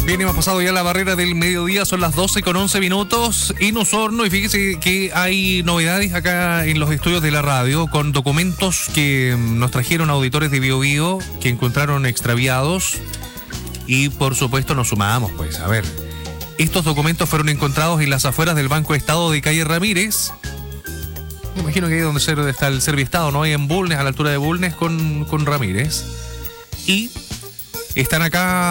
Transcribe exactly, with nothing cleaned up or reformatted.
Bien, hemos pasado ya la barrera del mediodía, son las doce con once minutos en Osorno, y fíjese que hay novedades acá en los estudios de la radio con documentos que nos trajeron auditores de Bio Bio que encontraron extraviados, y por supuesto nos sumamos, pues, a ver. Estos documentos fueron encontrados en las afueras del Banco Estado de calle Ramírez. Me imagino que ahí donde está el Serviestado, ¿no? Ahí en Bulnes, a la altura de Bulnes con, con Ramírez. Y están acá